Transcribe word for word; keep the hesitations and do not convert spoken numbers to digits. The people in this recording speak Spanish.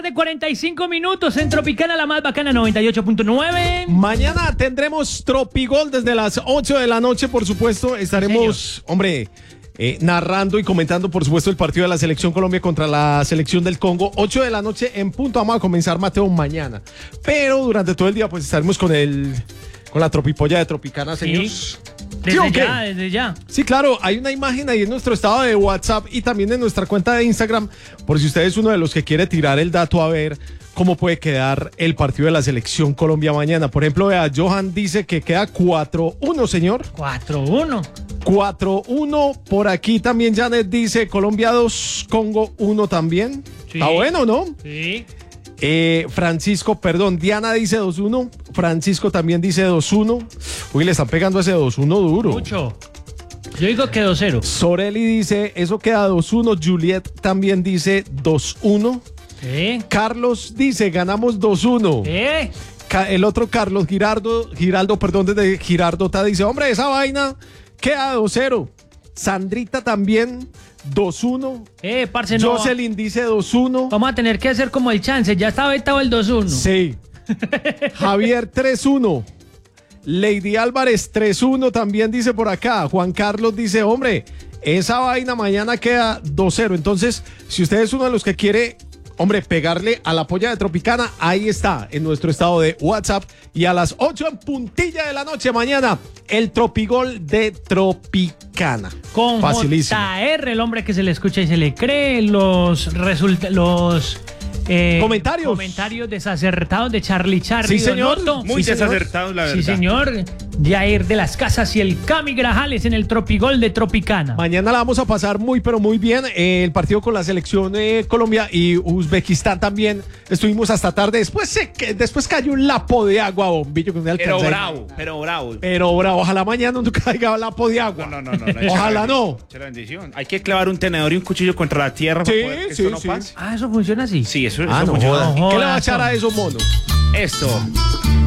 tarde, cuarenta y cinco minutos en Tropicana, la más bacana, noventa y ocho punto nueve. Mañana tendremos Tropigol desde las ocho de la noche, por supuesto. Estaremos, hombre, eh, narrando y comentando, por supuesto, el partido de la Selección Colombia contra la Selección del Congo. ocho de la noche en punto. Vamos a comenzar, Mateo, mañana. Pero durante todo el día, pues estaremos con el... con la tropipolla de Tropicana, señor. Sí. Desde ¿Sí, ya, desde ya. Sí, claro, hay una imagen ahí en nuestro estado de WhatsApp y también en nuestra cuenta de Instagram, por si usted es uno de los que quiere tirar el dato a ver cómo puede quedar el partido de la Selección Colombia mañana. Por ejemplo, vea, Johan dice que queda cuatro uno, señor. cuatro uno. cuatro uno. Por aquí también Janet dice Colombia dos, Congo uno también. Sí. Está bueno, ¿no? Sí. Eh, Francisco, perdón, Diana dice dos uno. Francisco también dice dos uno. Uy, le están pegando ese dos uno duro. Mucho. Yo digo que dos cero. Soreli dice, eso queda dos uno. Juliet también dice dos uno. ¿Eh? Carlos dice, ganamos dos uno. ¿Eh? Ca- el otro Carlos Girardo, Giraldo, perdón, desde Girardota dice, hombre, esa vaina queda dos cero. Sandrita también, dos uno. Eh, parce, no. Jocelyn dice dos uno. Vamos a tener que hacer como el chance. Ya está vetado el dos uno. Sí. Javier tres uno. Lady Álvarez tres uno también dice por acá. Juan Carlos dice, hombre, esa vaina mañana queda dos cero. Entonces, si usted es uno de los que quiere, hombre, pegarle a la polla de Tropicana, ahí está, en nuestro estado de WhatsApp. Y a las ocho en puntilla de la noche mañana, el Tropigol de Tropicana. Con Facilísimo. J R, el hombre que se le escucha y se le cree, los resulta los eh, Comentarios. comentarios desacertados de Charlie Charlie. Sí, señor. Donoto. Muy Sí, señor. desacertados, la verdad. Sí, señor. Jair de las Casas y el Cami Grajales en el Tropigol de Tropicana. Mañana la vamos a pasar muy, pero muy bien. Eh, el partido con la selección de Colombia y Uzbekistán también. Estuvimos hasta tarde. Después se, que- después cayó un lapo de agua, bombillo. Que no Pero alcancé. bravo, pero bravo. Pero bravo. Ojalá mañana no caiga un lapo de agua. No, no, no, no. no. Ojalá no. Echa la bendición. Hay que clavar un tenedor y un cuchillo contra la tierra Sí, para poder que sí, esto no sí. pase. Ah, eso funciona así. Sí, eso, Ah, eso no funciona. joda. No ¿Qué le va a jodas, echar a hombre. esos monos? Esto.